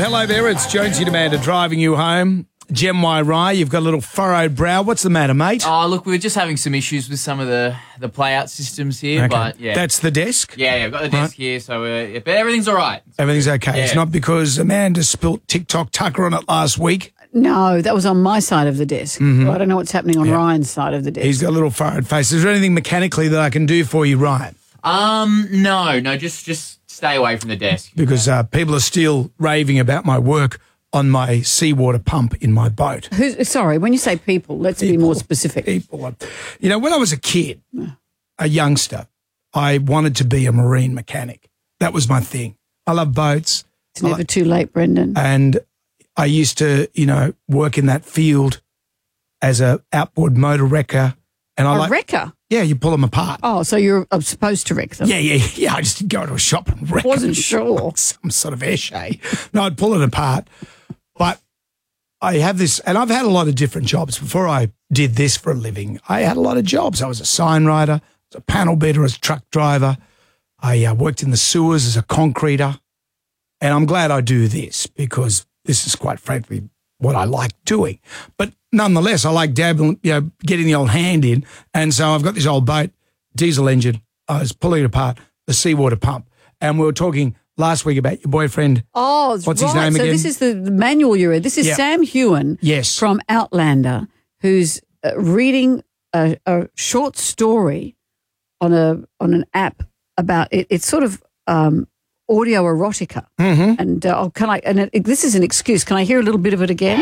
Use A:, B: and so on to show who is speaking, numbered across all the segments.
A: Hello there, it's Jonesy Demander driving you home. Gem Y Rye, you've got a little furrowed brow. What's the matter, mate?
B: Oh, look, we were just having some issues with some of the play-out systems here,
A: Okay.
B: but yeah.
A: That's the desk?
B: Yeah, I've got the desk here, so but everything's all right.
A: Everything's okay.
B: Yeah.
A: It's not because Amanda spilt TikTok Tucker on it last week.
C: No, that was on my side of the desk. Well, I don't know what's happening on Ryan's side of the desk.
A: He's got a little furrowed face. Is there anything mechanically that I can do for you, Ryan?
B: No, just stay away from the desk.
A: Because people are still raving about my work on my seawater pump in my boat.
C: Sorry, when you say people, let's be more specific.
A: People. You know, when I was a kid, a youngster, I wanted to be a marine mechanic. That was my thing. I love boats.
C: It's never too late, Brendan.
A: And I used to, work in that field as a outboard motor wrecker. And
C: A wrecker?
A: Yeah, you pull them apart.
C: Oh, so you're supposed to wreck them?
A: Yeah. I just didn't go to a shop and wreck
C: Wasn't
A: them.
C: sure.
A: Some sort of air. No, I'd pull it apart. But I have this, and I've had a lot of different jobs. Before I did this for a living, I had a lot of jobs. I was a sign writer, I was a panel beater, as a truck driver. I worked in the sewers as a concreter. And I'm glad I do this because this is quite frankly what I like doing. But nonetheless, I like dabbling, getting the old hand in. And so I've got this old boat, diesel engine. I was pulling it apart, the seawater pump. And we were talking last week about your boyfriend.
C: Oh,
A: what's his name again?
C: So this is the manual you read. This is Sam Hewen from Outlander, who's reading a short story on an app about it. It's sort of audio erotica. Mm-hmm. And this is an excuse. Can I hear a little bit of it again?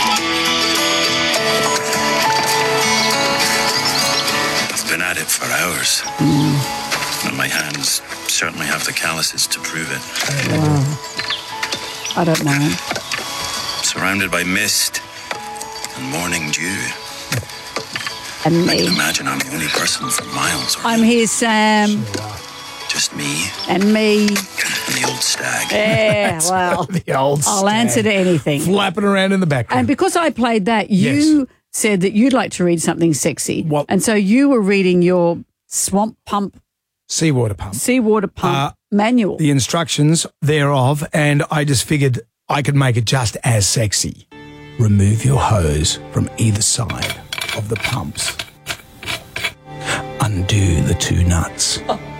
D: I've been at it for hours. And my hands certainly have the calluses to prove it.
C: I don't know.
D: Surrounded by mist and morning dew.
C: And
D: I
C: me.
D: can imagine I'm the only person for miles.
C: I'm here, Sam.
D: Just me
C: And me.
D: and the old stag.
C: Yeah, well,
A: The old
C: I'll
A: stag
C: answer to anything.
A: flapping around in the background.
C: And because I played that, you said that you'd like to read something sexy.
A: What?
C: And so you were reading your swamp pump,
A: seawater pump.
C: seawater pump manual.
A: The instructions thereof, and I just figured I could make it just as sexy. Remove your hose from either side of the pumps. Undo the two nuts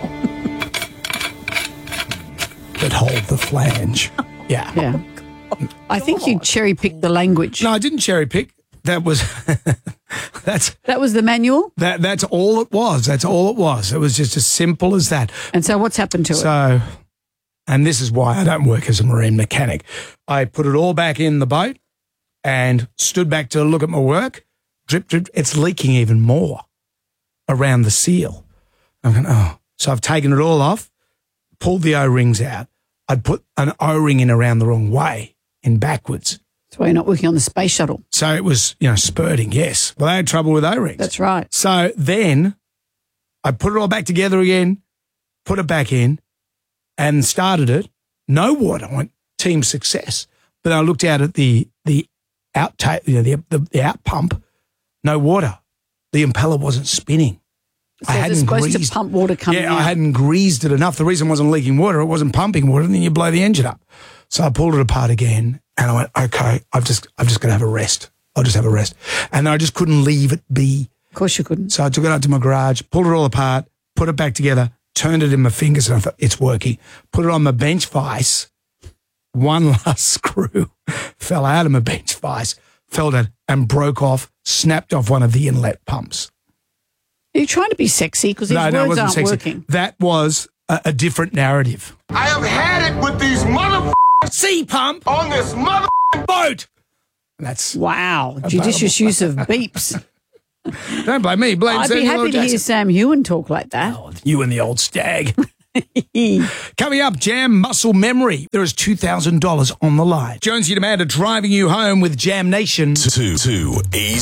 A: that hold the flange.
C: Yeah. I think you cherry-picked the language.
A: No, I didn't cherry pick. That was
C: That was the manual?
A: that's all it was. That's all it was. It was just as simple as that.
C: And so what's happened to it?
A: So, and this is why I don't work as a marine mechanic. I put it all back in the boat and stood back to look at my work. Drip, drip. It's leaking even more around the seal. I'm going, oh. So I've taken it all off, pulled the O-rings out. I'd put an O-ring in around the wrong way, in backwards.
C: That's why you're not working on the space shuttle.
A: So it was, spurting, yes. Well, I had trouble with O-rings.
C: That's right.
A: So then I put it all back together again, put it back in, and started it. No water. I went, team success. But I looked out at the out the out pump, no water. The impeller wasn't spinning.
C: So they're supposed to pump water coming out.
A: I hadn't greased it enough. The reason it wasn't leaking water, it wasn't pumping water, and then you blow the engine up. So I pulled it apart again, and I went, okay, I'm just going to have a rest. I'll just have a rest. And I just couldn't leave it be.
C: Of course you couldn't.
A: So I took it out to my garage, pulled it all apart, put it back together, turned it in my fingers, and I thought, it's working. Put it on my bench vise. One last screw fell out of my bench vise, fell down and broke off, snapped off one of the inlet pumps.
C: Are you trying to be sexy? Because these words
A: it wasn't
C: aren't
A: sexy.
C: working.
A: That was a different narrative.
E: I have had it with these
A: Sea pump
E: on this
A: boat. That's
C: Wow. Judicious use of beeps.
A: don't blame me. Blame
C: I'd be
A: Samuel L.
C: happy to hear
A: Jackson.
C: Sam Hewen talk like that.
A: Oh, you and the old stag. Coming up, Jam Muscle Memory. There is $2,000 on the line. Jonesy Demander driving you home with Jam Nation.
F: Too easy.